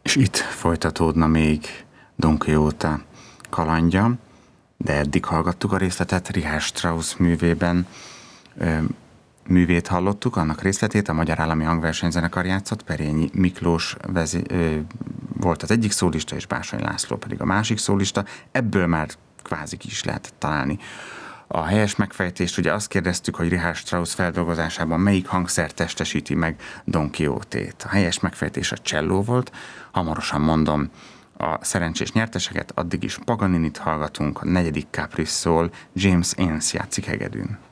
És itt folytatódna még Don Quixote kalandja, de eddig hallgattuk a részletet Richard Strauss művét hallottuk, annak részletét a Magyar Állami Hangversenyzenekar játszott, Perényi Miklós volt az egyik szólista, és Bársony László pedig a másik szólista. Ebből már kvázi ki is lehet találni a helyes megfejtést. Ugye azt kérdeztük, hogy Richard Strauss feldolgozásában melyik hangszer testesíti meg Don Quixote-t. A helyes megfejtés a cselló volt. Hamarosan mondom a szerencsés nyerteseket, addig is Paganinit hallgatunk, a 4. Caprice szól, James Ince játszik hegedűn.